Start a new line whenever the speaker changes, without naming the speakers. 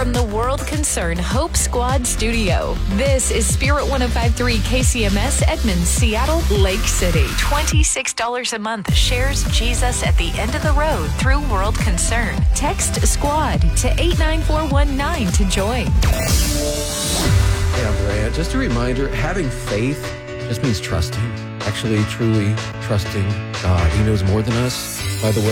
from the World Concern Hope Squad studio. This is Spirit 105.3 KCMS, Edmonds, Seattle, Lake City. $26 a month shares Jesus at the end of the road through World Concern. Text SQUAD to 89419 to join.
Hey, I'm Brad. Just a reminder, having faith just means trusting. Actually, truly trusting God. He knows more than us, by the way.